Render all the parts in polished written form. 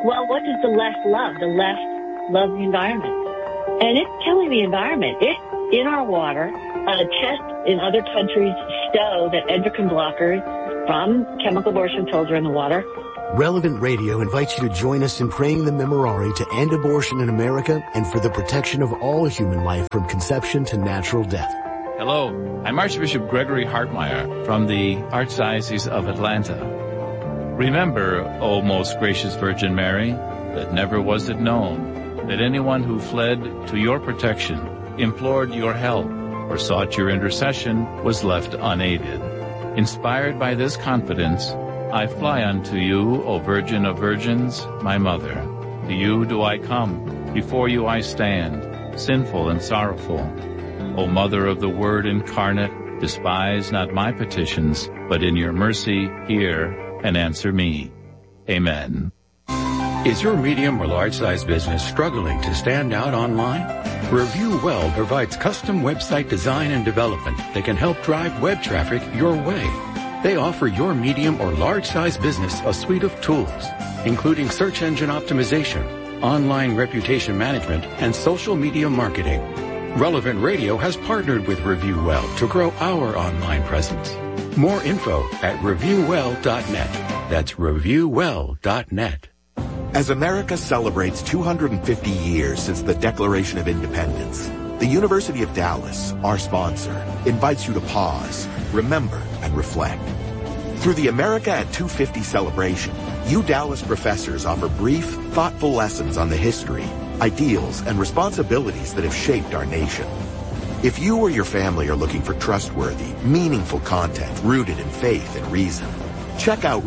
Well, what does the left love? The left loves the environment. And it's killing the environment. It's in our water. Tests in other countries show that endocrine blockers from chemical abortion pills are in the water. Relevant Radio invites you to join us in praying the Memorare to end abortion in America and for the protection of all human life from conception to natural death. Hello, I'm Archbishop Gregory Hartmeyer from the Archdiocese of Atlanta. Remember, O most gracious Virgin Mary, that never was it known that anyone who fled to your protection, implored your help, or sought your intercession was left unaided. Inspired by this confidence, I fly unto you, O Virgin of Virgins, my Mother. To you do I come, before you I stand, sinful and sorrowful. O Mother of the Word incarnate, despise not my petitions, but in your mercy hear and answer me. Amen. Is your medium or large-size business struggling to stand out online? Review Well provides custom website design and development that can help drive web traffic your way. They offer your medium or large-size business a suite of tools, including search engine optimization, online reputation management, and social media marketing. Relevant Radio has partnered with Review Well to grow our online presence. More info at reviewwell.net. That's reviewwell.net. As America celebrates 250 years since the Declaration of Independence, the University of Dallas, our sponsor, invites you to pause, remember, and reflect. Through the America at 250 celebration, you Dallas professors offer brief, thoughtful lessons on the history, ideals, and responsibilities that have shaped our nation. If you or your family are looking for trustworthy, meaningful content rooted in faith and reason, check out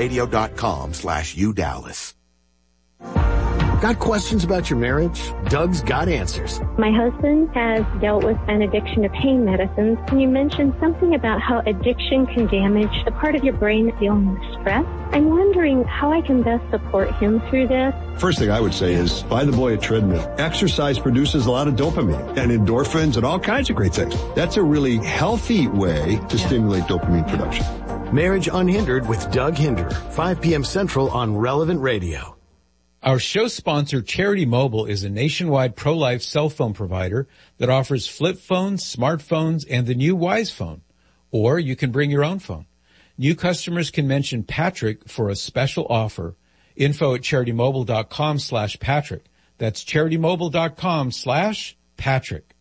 relevantradio.com/udallas. Got questions about your marriage? Doug's got answers. My husband has dealt with an addiction to pain medicines. You mentioned something about how addiction can damage the part of your brain that's dealing with stress. I'm wondering how I can best support him through this. First thing I would say is buy the boy a treadmill. Exercise produces a lot of dopamine and endorphins and all kinds of great things. That's a really healthy way to stimulate dopamine production. Marriage Unhindered with Doug Hinder, 5 p.m. Central on Relevant Radio. Our show sponsor, Charity Mobile, is a nationwide pro-life cell phone provider that offers flip phones, smartphones, and the new Wise Phone. Or you can bring your own phone. New customers can mention Patrick for a special offer. Info at CharityMobile.com/Patrick. That's CharityMobile.com/Patrick.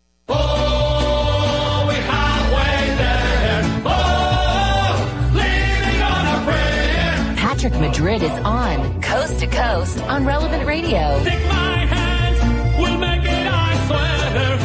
Patrick Madrid is on Coast to Coast on Relevant Radio. Take my hand, we'll make it, I swear.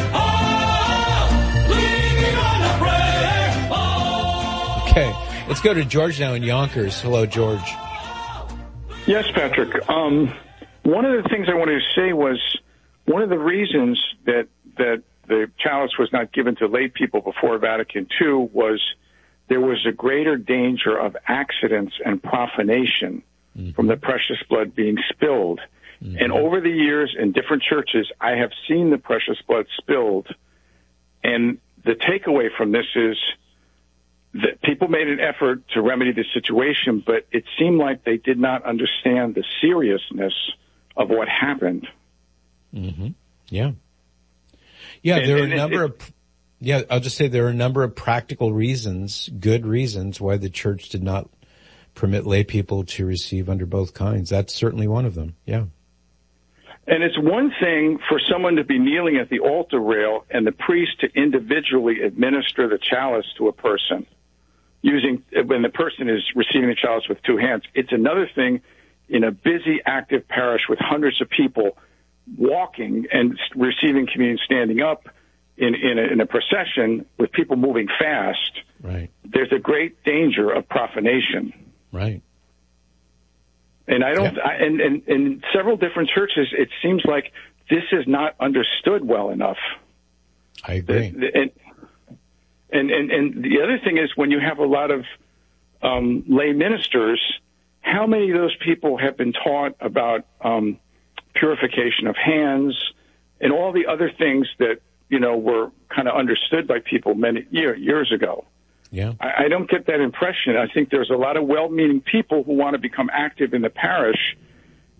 Oh, leaning on a prayer. Oh. Okay, let's go to George now in Yonkers. Hello, George. Yes, Patrick. One of the things I wanted to say was one of the reasons that the chalice was not given to lay people before Vatican II was there was a greater danger of accidents and profanation from the precious blood being spilled. And over the years in different churches, I have seen the precious blood spilled. And the takeaway from this is that people made an effort to remedy the situation, but it seemed like they did not understand the seriousness of what happened. Yeah. Yeah, there are a number of... Yeah, I'll just say there are a number of practical reasons, good reasons, why the church did not permit lay people to receive under both kinds. That's certainly one of them, yeah. And it's one thing for someone to be kneeling at the altar rail and the priest to individually administer the chalice to a person, when the person is receiving the chalice with two hands. It's another thing in a busy, active parish with hundreds of people walking and receiving communion standing up, in a procession with people moving fast, right? There's a great danger of profanation, right? And I don't. Yeah. And in several different churches, it seems like this is not understood well enough. I agree. And the other thing is when you have a lot of lay ministers, how many of those people have been taught about purification of hands and all the other things that were kind of understood by people many years ago? Yeah. I don't get that impression. I think there's a lot of well-meaning people who want to become active in the parish,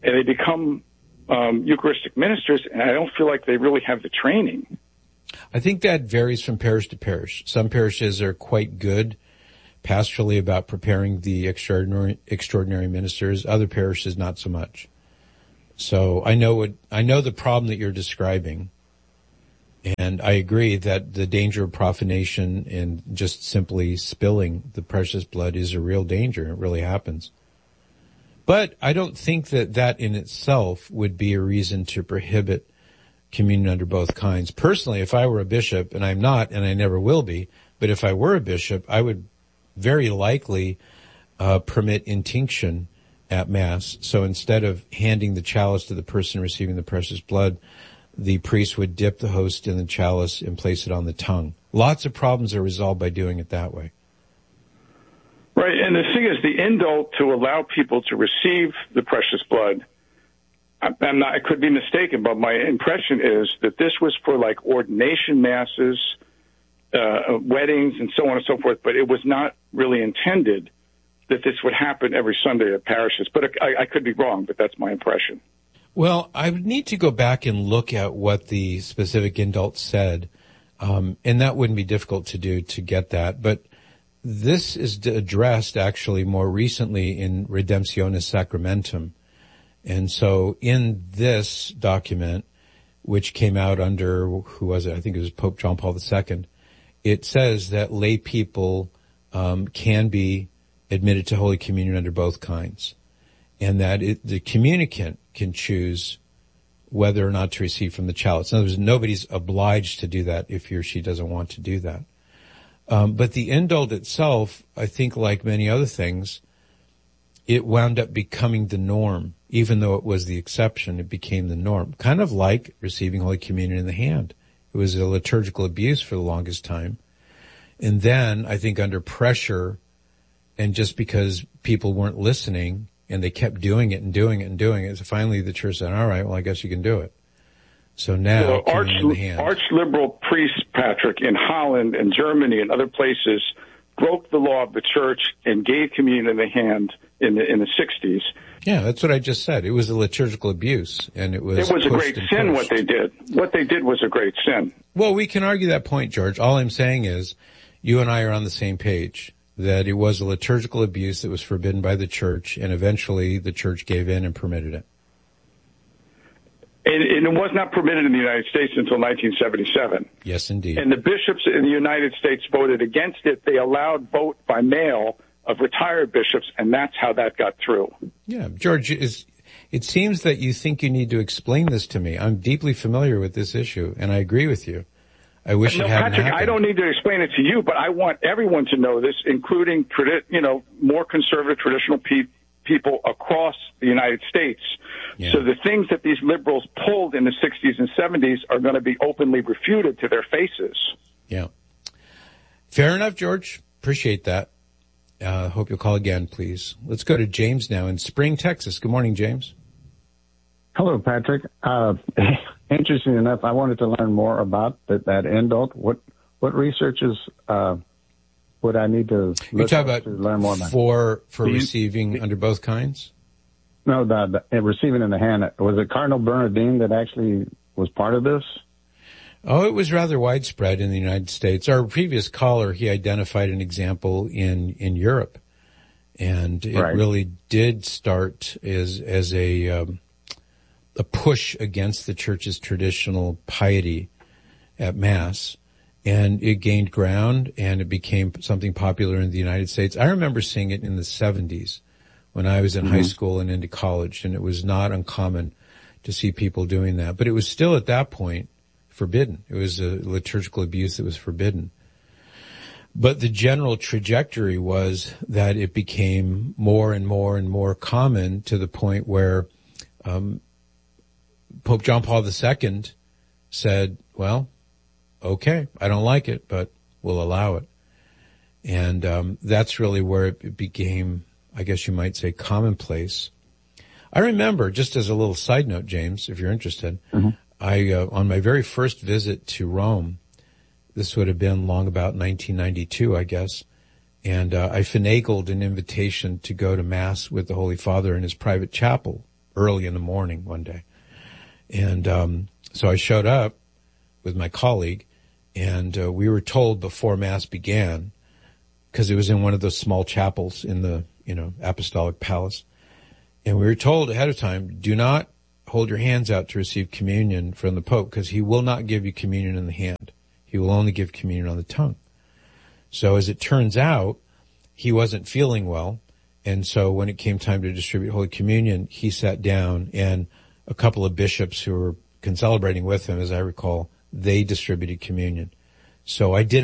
and they become Eucharistic ministers, and I don't feel like they really have the training. I think that varies from parish to parish. Some parishes are quite good pastorally about preparing the extraordinary ministers. Other parishes, not so much. So I know the problem that you're describing, and I agree that the danger of profanation and just simply spilling the precious blood is a real danger. It really happens. But I don't think that in itself would be a reason to prohibit communion under both kinds. Personally, if I were a bishop, and I'm not, and I never will be, but if I were a bishop, I would very likely permit intinction at Mass. So instead of handing the chalice to the person receiving the precious blood, the priest would dip the host in the chalice and place it on the tongue. Lots of problems are resolved by doing it that way. Right, and the thing is, the indult to allow people to receive the precious blood, I could be mistaken, but my impression is that this was for like ordination masses, weddings, and so on and so forth, but it was not really intended that this would happen every Sunday at parishes. But I could be wrong, but that's my impression. Well, I would need to go back and look at what the specific indult said, and that wouldn't be difficult to do to get that. But this is addressed actually more recently in Redemptionis Sacramentum. And so in this document, which came out under, who was it? I think it was Pope John Paul II. It says that lay people can be admitted to Holy Communion under both kinds, and that the communicant can choose whether or not to receive from the chalice. In other words, nobody's obliged to do that if he or she doesn't want to do that. But the indult itself, I think like many other things, it wound up becoming the norm. Even though it was the exception, it became the norm. Kind of like receiving Holy Communion in the hand. It was a liturgical abuse for the longest time. And then, I think under pressure, and just because people weren't listening, and they kept doing it and doing it and doing it, so finally the church said, all right, well, I guess you can do it. So now, arch-liberal priests, Patrick, in Holland and Germany and other places broke the law of the church and gave communion in the hand in the 60s. Yeah, that's what I just said. It was a liturgical abuse, and it was a great sin what they did. What they did was a great sin. Well, we can argue that point, George. All I'm saying is you and I are on the same page, that it was a liturgical abuse that was forbidden by the church, and eventually the church gave in and permitted it. And it was not permitted in the United States until 1977. Yes, indeed. And the bishops in the United States voted against it. They allowed vote by mail of retired bishops, and that's how that got through. Yeah, George, it seems that you think you need to explain this to me. I'm deeply familiar with this issue, and I agree with you. I wish it hadn't Patrick, happened. I don't need to explain it to you, but I want everyone to know this, including more conservative traditional people across the United States. Yeah. So the things that these liberals pulled in the 60s and 70s are going to be openly refuted to their faces. Yeah. Fair enough, George. Appreciate that. Hope you'll call again, please. Let's go to James now in Spring, Texas. Good morning, James. Hello, Patrick. Interesting enough, I wanted to learn more about that indult. What researches would I need to look at to learn more about? For receiving under both kinds? No, the receiving in the hand. Was it Cardinal Bernardin that actually was part of this? Oh, it was rather widespread in the United States. Our previous caller, he identified an example in Europe. And it really did start as a push against the church's traditional piety at Mass. And it gained ground, and it became something popular in the United States. I remember seeing it in the 70s when I was in high school and into college, and it was not uncommon to see people doing that. But it was still at that point forbidden. It was a liturgical abuse that was forbidden. But the general trajectory was that it became more and more and more common to the point where Pope John Paul II said, well, okay, I don't like it, but we'll allow it. And that's really where it became, I guess you might say, commonplace. I remember, just as a little side note, James, if you're interested, I on my very first visit to Rome, this would have been long about 1992, I guess, and I finagled an invitation to go to Mass with the Holy Father in his private chapel early in the morning one day. And so I showed up with my colleague, and we were told before Mass began, because it was in one of those small chapels in the, Apostolic Palace, and we were told ahead of time, do not hold your hands out to receive communion from the Pope, because he will not give you communion in the hand. He will only give communion on the tongue. So as it turns out, he wasn't feeling well, and so when it came time to distribute Holy Communion, he sat down, and a couple of bishops who were celebrating with him, as I recall, they distributed communion. So I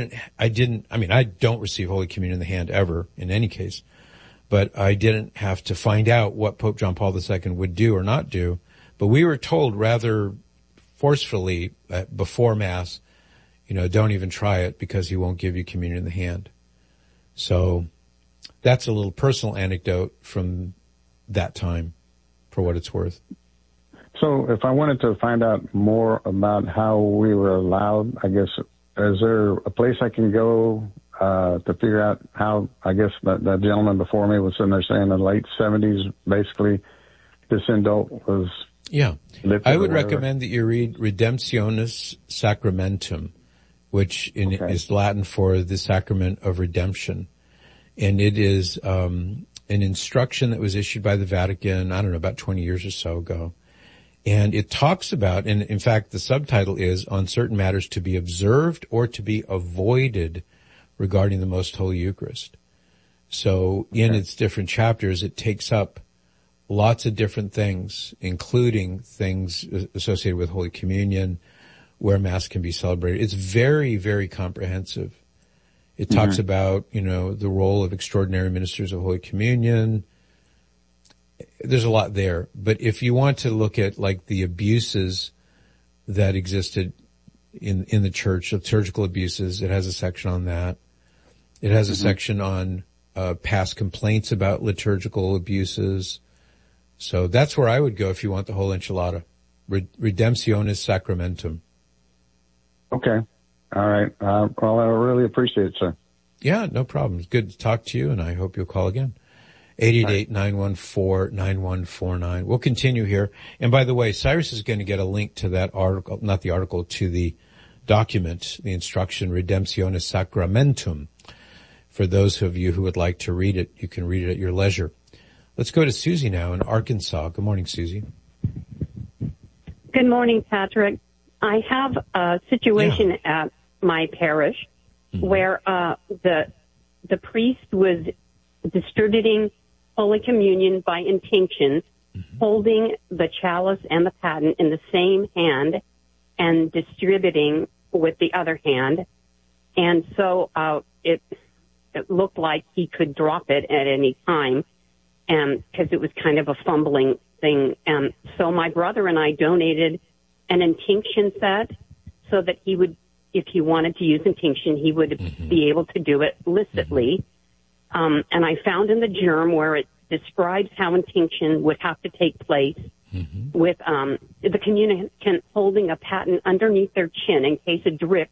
don't receive Holy Communion in the hand ever, in any case, but I didn't have to find out what Pope John Paul II would do or not do. But we were told rather forcefully before Mass, don't even try it because he won't give you communion in the hand. So that's a little personal anecdote from that time, for what it's worth. So if I wanted to find out more about how we were allowed, I guess, is there a place I can go to figure out how, I guess, that gentleman before me was in there saying in the late 70s, basically, this indult was... Yeah. I would recommend that you read Redemptionis Sacramentum, which is Latin for the Sacrament of Redemption. And it is an instruction that was issued by the Vatican, I don't know, about 20 years or so ago. And it talks about, and in fact the subtitle is, on certain matters to be observed or to be avoided regarding the Most Holy Eucharist. So in its different chapters, it takes up lots of different things, including things associated with Holy Communion, where Mass can be celebrated. It's very, very comprehensive. It talks about, the role of extraordinary ministers of Holy Communion. There's a lot there. But if you want to look at like the abuses that existed in the church, liturgical abuses, it has a section on that. It has a section on past complaints about liturgical abuses. So that's where I would go if you want the whole enchilada. Redemptionis Sacramentum. Okay. All right. Well, I really appreciate it, sir. Yeah, no problem. It's good to talk to you, and I hope you'll call again. 888-914-9149. We'll continue here. And by the way, Cyrus is going to get a link to that article, not the article, to the document, the instruction, Redemptionis Sacramentum. For those of you who would like to read it, you can read it at your leisure. Let's go to Susie now in Arkansas. Good morning, Susie. Good morning, Patrick. I have a situation at my parish where the priest was distributing Holy Communion by intinction, holding the chalice and the paten in the same hand and distributing with the other hand. And so it looked like he could drop it at any time, and because it was kind of a fumbling thing. And so my brother and I donated an intinction set so that he would, if he wanted to use intinction, he would be able to do it licitly. And I found in the germ where it describes how intinction would have to take place with the communicant holding a paten underneath their chin in case a drip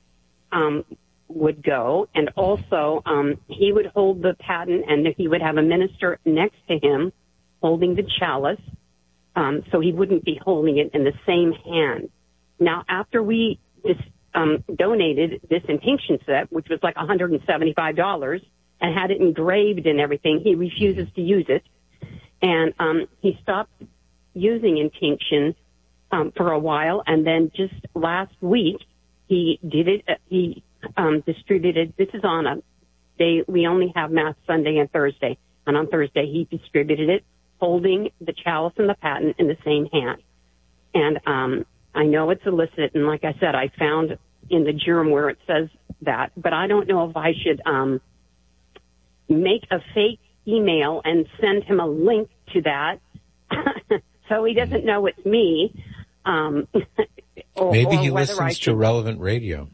would go. And also he would hold the paten, and he would have a minister next to him holding the chalice, so he wouldn't be holding it in the same hand. Now, after we donated this intinction set, which was like $175, and had it engraved and everything, he refuses to use it. And he stopped using intinction for a while, and then just last week he did it. He distributed. This is on a day we only have Mass Sunday and Thursday, and on Thursday he distributed it, holding the chalice and the paten in the same hand. And I know it's illicit, and like I said, I found in the germ where it says that, but I don't know if I should make a fake email and send him a link to that so he doesn't know it's me. Maybe he listens to Relevant Radio.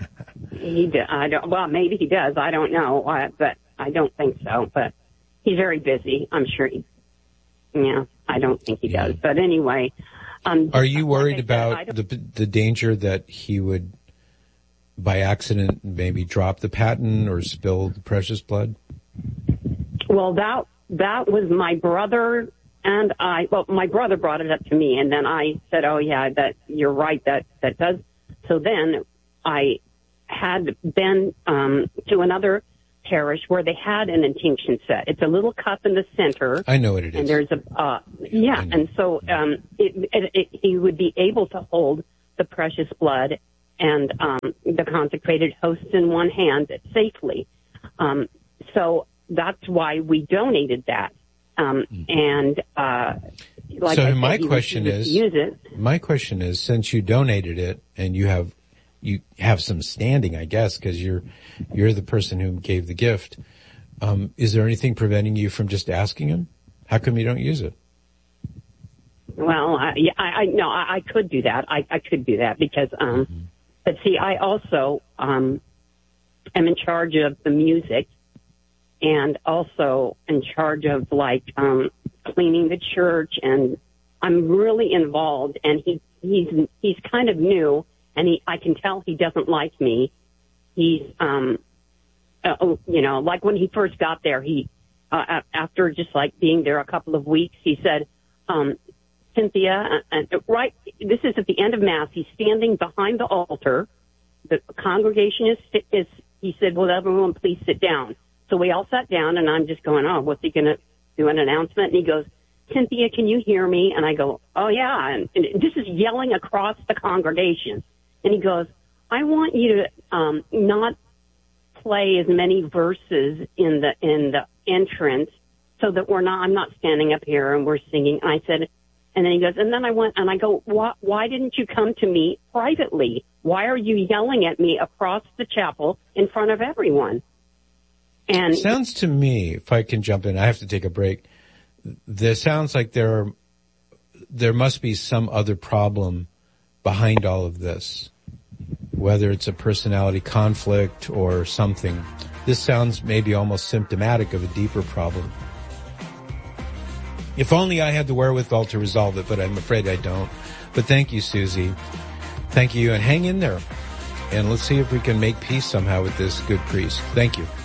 Well, maybe he does. I don't know, but I don't think so. But he's very busy. I'm sure I don't think he does. But anyway. Are you worried about the danger that he would, by accident, maybe drop the paten or spill the precious blood? Well, that was my brother And my brother brought it up to me, and then I said, oh, yeah, that you're right, that does. So then I had been to another parish where they had an intinction set. It's a little cup in the center. I know what it is. And there's and so he would be able to hold the precious blood and the consecrated hosts in one hand safely. So that's why we donated that. And like so I my said, question is, use it. My question is, since you donated it and you have some standing, I guess, because you're the person who gave the gift. Is there anything preventing you from just asking him? How come you don't use it? Well, I could do that. I could do that because, but see, I also am in charge of the music and also in charge of cleaning the church, and I'm really involved. And he's kind of new, and I can tell he doesn't like me. He's like when he first got there, he after just like being there a couple of weeks, he said, Cynthia, this is at the end of Mass. He's standing behind the altar. The congregation is. He said, "Will everyone please sit down?" So we all sat down, and I'm just going, "Oh, what's he going to do? An announcement?" And he goes, "Cynthia, can you hear me?" And I go, "Oh yeah." And this is yelling across the congregation. And he goes, "I want you to not play as many verses in the entrance, so that I'm not standing up here and we're singing." And I said. And then he goes, and then I went, and I go, why didn't you come to me privately? Why are you yelling at me across the chapel in front of everyone? And it sounds to me, if I can jump in, I have to take a break. There sounds like there must be some other problem behind all of this, whether it's a personality conflict or something. This sounds maybe almost symptomatic of a deeper problem. If only I had the wherewithal to resolve it, but I'm afraid I don't. But thank you, Susie. Thank you, and hang in there. And let's see if we can make peace somehow with this good priest. Thank you.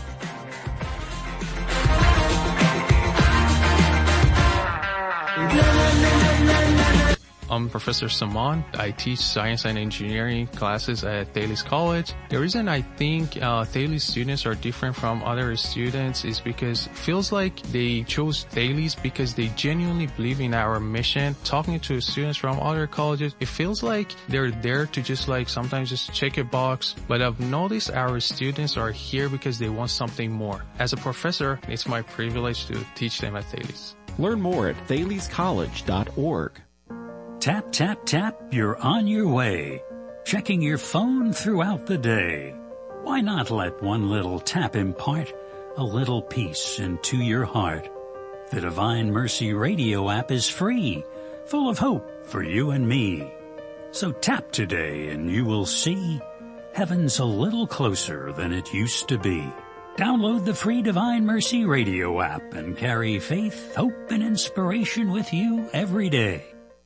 I'm Professor Saman. I teach science and engineering classes at Thales College. The reason I think Thales students are different from other students is because it feels like they chose Thales because they genuinely believe in our mission. Talking to students from other colleges, it feels like they're there to just sometimes just check a box. But I've noticed our students are here because they want something more. As a professor, it's my privilege to teach them at Thales. Learn more at thalescollege.org. Tap, tap, tap, you're on your way. Checking your phone throughout the day. Why not let one little tap impart a little peace into your heart? The Divine Mercy Radio app is free, full of hope for you and me. So tap today and you will see heaven's a little closer than it used to be. Download the free Divine Mercy Radio app and carry faith, hope, and inspiration with you every day.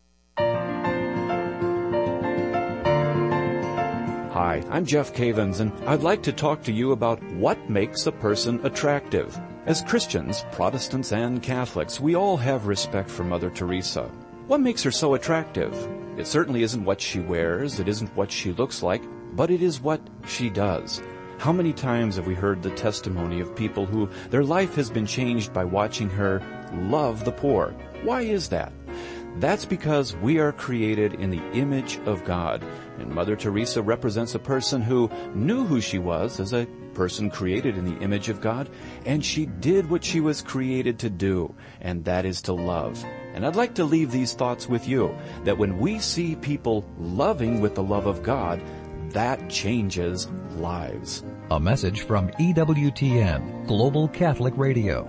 Hi, I'm Jeff Cavins, and I'd like to talk to you about what makes a person attractive. As Christians, Protestants, and Catholics, we all have respect for Mother Teresa. What makes her so attractive? It certainly isn't what she wears, it isn't what she looks like, but it is what she does. How many times have we heard the testimony of people who their life has been changed by watching her love the poor? Why is that? That's because we are created in the image of God. And Mother Teresa represents a person who knew who she was as a person created in the image of God, and she did what she was created to do, and that is to love. And I'd like to leave these thoughts with you, that when we see people loving with the love of God, that changes lives. A message from EWTN, Global Catholic Radio.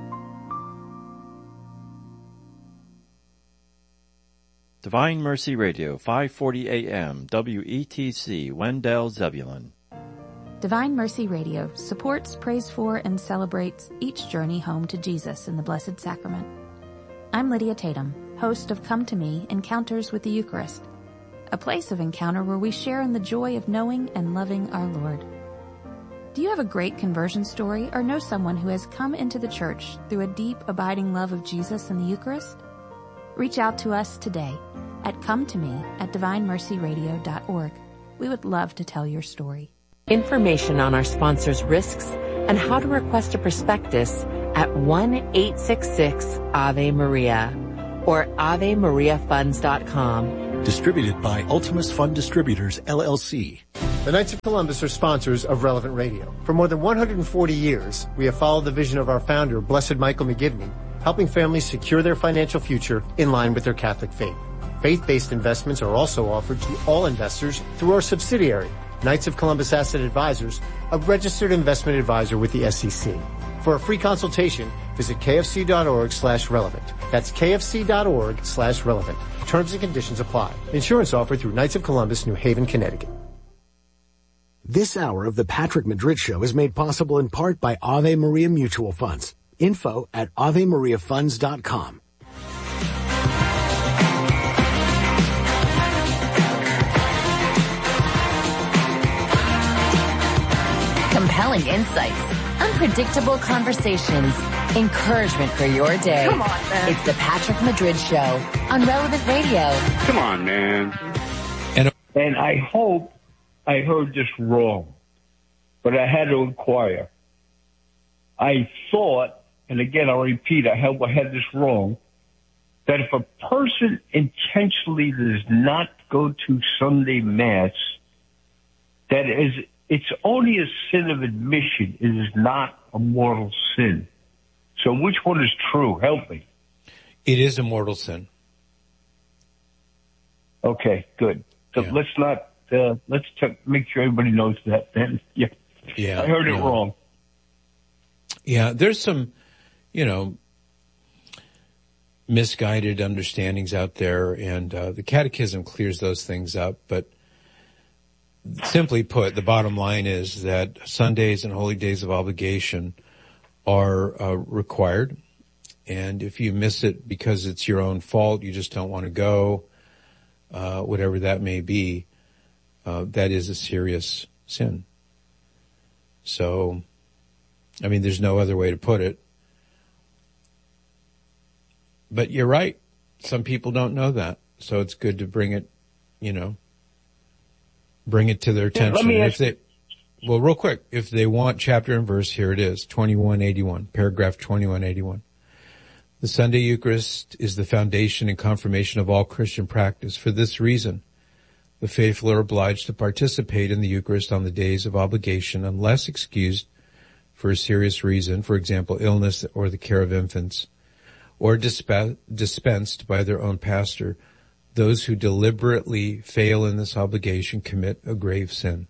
Divine Mercy Radio, 540 AM, WETC, Wendell, Zebulon. Divine Mercy Radio supports, prays for, and celebrates each journey home to Jesus in the Blessed Sacrament. I'm Lydia Tatum, host of Come to Me, Encounters with the Eucharist, a place of encounter where we share in the joy of knowing and loving our Lord. Do you have a great conversion story or know someone who has come into the church through a deep, abiding love of Jesus and the Eucharist? Reach out to us today at cometome@divinemercyradio.org. We would love to tell your story. Information on our sponsors' risks and how to request a prospectus at 1-866-AVE-MARIA or AveMariaFunds.com. Distributed by Ultimus Fund Distributors, LLC. The Knights of Columbus are sponsors of Relevant Radio. For more than 140 years, we have followed the vision of our founder, Blessed Michael McGivney, helping families secure their financial future in line with their Catholic faith. Faith-based investments are also offered to all investors through our subsidiary, Knights of Columbus Asset Advisors, a registered investment advisor with the SEC. For a free consultation, visit kfc.org/relevant. That's kfc.org/relevant. Terms and conditions apply. Insurance offered through Knights of Columbus, New Haven, Connecticut. This hour of the Patrick Madrid Show is made possible in part by Ave Maria Mutual Funds. Info at AveMariaFunds.com. Compelling insights, unpredictable conversations, encouragement for your day. Come on, man. It's the Patrick Madrid Show on Relevant Radio. Come on, man. And I hope I heard this wrong, but I had to inquire. I thought, and again I'll repeat, I hope I had this wrong, that if a person intentionally does not go to Sunday Mass, that is, it's only a sin of admission. It is not a mortal sin. So which one is true? Help me. It is a mortal sin. Okay, good. So let's not, make sure everybody knows that then. Yeah. I heard it wrong. Yeah, there's some, misguided understandings out there, and the Catechism clears those things up, but simply put, the bottom line is that Sundays and holy days of obligation are required. And if you miss it because it's your own fault, you just don't want to go, whatever that may be, that is a serious sin. So, there's no other way to put it. But you're right. Some people don't know that. So it's good to bring it, bring it to their attention. Real quick, if they want chapter and verse, here it is, 2181, paragraph 2181. The Sunday Eucharist is the foundation and confirmation of all Christian practice. For this reason, the faithful are obliged to participate in the Eucharist on the days of obligation unless excused for a serious reason, for example, illness or the care of infants, or dispensed by their own pastor. Those who deliberately fail in this obligation commit a grave sin.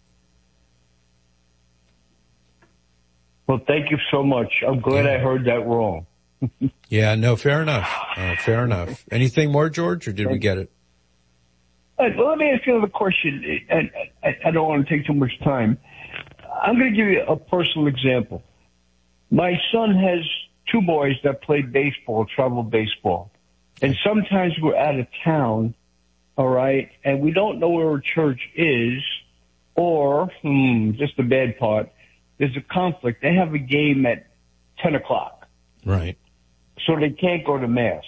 Well, thank you so much. I'm glad I heard that wrong. Yeah, no, fair enough. Fair enough. Anything more, George, or did we get it? Well, let me ask you another question. I don't want to take too much time. I'm going to give you a personal example. My son has two boys that play baseball, travel baseball. And sometimes we're out of town, all right, and we don't know where a church is, or, just the bad part, there's a conflict. They have a game at 10 o'clock. Right. So they can't go to Mass.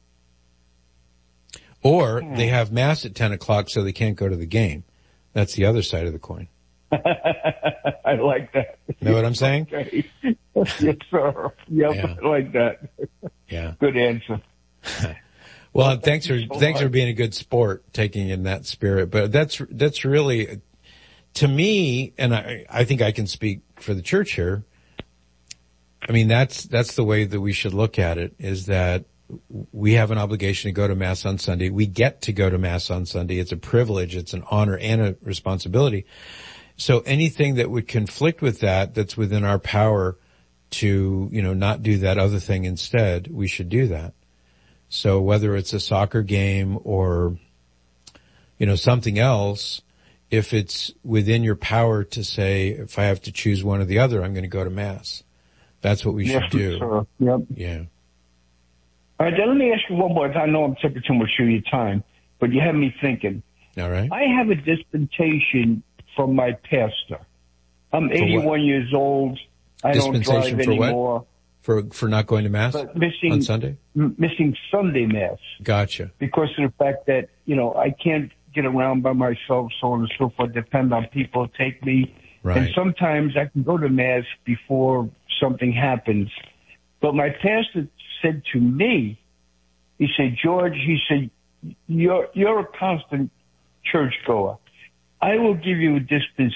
Or they have Mass at 10 o'clock so they can't go to the game. That's the other side of the coin. I like that. Know what I'm saying? Okay. Yes, sir. Yep, yeah. I like that. Yeah. Good answer. Well, thanks for being a good sport, taking in that spirit. But that's really, to me, and I think I can speak for the church here. That's the way that we should look at it, is that we have an obligation to go to Mass on Sunday. We get to go to Mass on Sunday. It's a privilege. It's an honor and a responsibility. So anything that would conflict with that, that's within our power to, not do that other thing instead, we should do that. So whether it's a soccer game or, something else, if it's within your power to say, if I have to choose one or the other, I'm going to go to Mass. That's what we should do. Sir. Yep. Yeah. All right, then let me ask you one more. I know I'm taking too much of your time, but you have me thinking. All right. I have a dispensation from my pastor. I'm 81 years old. I don't drive anymore. for not going to Mass on Sunday? Missing Sunday Mass. Gotcha. Because of the fact that, I can't get around by myself, so on and so forth, depend on people to take me. Right. And sometimes I can go to Mass before something happens. But my pastor said to me, he said, George, he said, you're a constant churchgoer. I will give you a dispensation